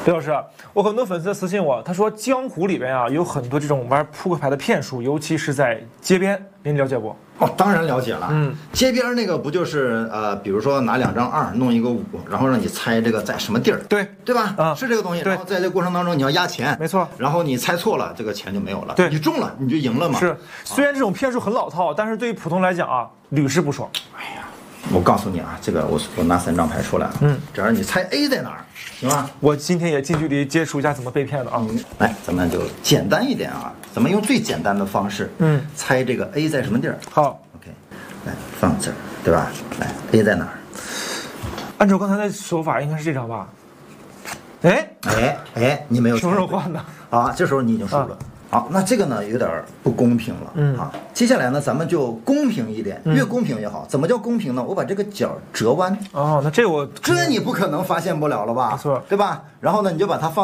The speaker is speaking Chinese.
刘老师，我很多粉丝私信我，他说江湖里边啊有很多这种玩扑克牌的骗术，尤其是在街边，您了解不？ 哦，当然了解了。街边那个不就是比如说拿2张2，弄一个5，然后让你猜这个在什么地儿，对吧？是这个东西。然后在这个过程当中你要压钱， 没错。然后你猜错了，这个钱就没有了。 对， 你中了你就赢了嘛。 是，虽然这种骗术很老套，但是对于普通来讲啊，屡试不爽。 哎呀。我告诉你啊，这个我拿3张牌出来了，只要你猜 A 在哪儿，行吧？ 我今天也近距离接触一下怎么被骗的啊。 来，咱们就简单一点啊，咱们用最简单的方式，猜这个 A 在什么地儿。 好 ，OK， 来放这儿，对吧？来 A 在哪儿？ 按照刚才的手法，应该是这张吧？ 哎，你没有什么时候换的？ 啊，这时候你已经输了。好，那这个呢有点不公平了，啊，接下来呢咱们就公平一点，越公平越好。怎么叫公平呢？我把这个角折弯。 哦，那这我这你不可能发现不了了吧？ 没错， 对吧？然后呢你就把它放。